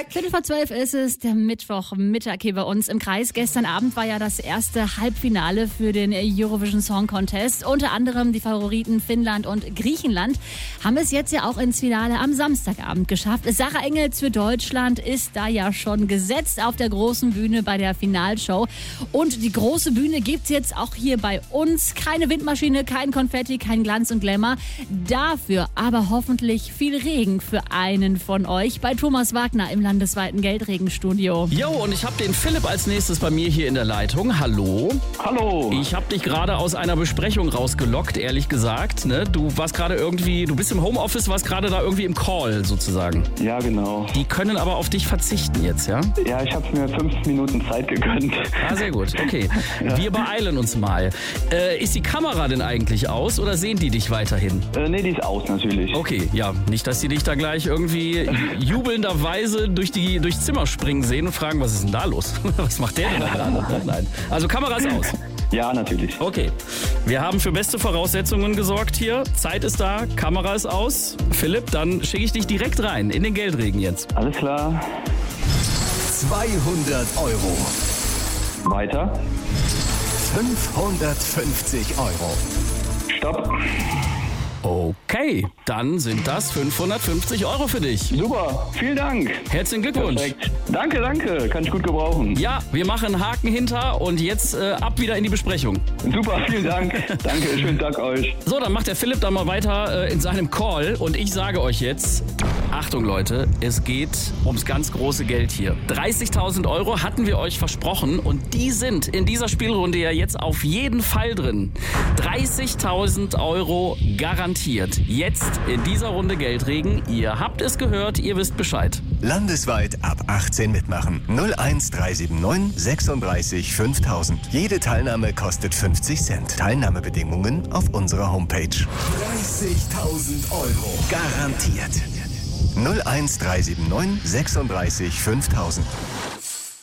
11:15 ist es, der Mittwochmittag hier bei uns im Kreis. Gestern Abend war ja das erste Halbfinale für den Eurovision Song Contest. Unter anderem die Favoriten Finnland und Griechenland haben es jetzt ja auch ins Finale am Samstagabend geschafft. Sarah Engels für Deutschland ist da ja schon gesetzt auf der großen Bühne bei der Finalshow. Und die große Bühne gibt's jetzt auch hier bei uns. Keine Windmaschine, kein Konfetti, kein Glanz und Glamour. Dafür aber hoffentlich viel Regen für einen von euch bei Thomas Wagner im landesweiten Geldregenstudio. Jo, und ich habe den Philipp als nächstes bei mir hier in der Leitung. Hallo. Hallo. Ich habe dich gerade aus einer Besprechung rausgelockt, ehrlich gesagt. Ne? Du bist im Homeoffice, warst gerade da irgendwie im Call sozusagen. Ja, genau. Die können aber auf dich verzichten jetzt, ja? Ja, ich habe mir 5 Minuten Zeit gegönnt. Ah, sehr gut. Okay. Wir beeilen uns mal. Ist die Kamera denn eigentlich aus oder sehen die dich weiterhin? Nee, die ist aus natürlich. Okay, ja. Nicht, dass die dich da gleich irgendwie jubelnderweise durchs Zimmer springen sehen und fragen, was ist denn da los? Was macht der denn da gerade? Nein. Also Kamera ist aus. Ja, natürlich. Okay. Wir haben für beste Voraussetzungen gesorgt hier. Zeit ist da, Kamera ist aus. Philipp, dann schicke ich dich direkt rein in den Geldregen jetzt. Alles klar. 200 Euro. Weiter. 550 Euro. Stopp. Okay, dann sind das 550 Euro für dich. Super, vielen Dank. Herzlichen Glückwunsch. Perfekt. Danke. Kann ich gut gebrauchen. Ja, wir machen einen Haken hinter und jetzt ab wieder in die Besprechung. Super, vielen Dank. Danke, schönen Tag euch. So, dann macht der Philipp da mal weiter in seinem Call und ich sage euch jetzt, Achtung Leute, es geht ums ganz große Geld hier. 30.000 Euro hatten wir euch versprochen und die sind in dieser Spielrunde ja jetzt auf jeden Fall drin. 30.000 Euro garantiert. Jetzt in dieser Runde Geldregen. Ihr habt es gehört, ihr wisst Bescheid. Landesweit ab 18 mitmachen. 01379 36 5000. Jede Teilnahme kostet 50 Cent. Teilnahmebedingungen auf unserer Homepage. 30.000 Euro. Garantiert. 01379 36 5000.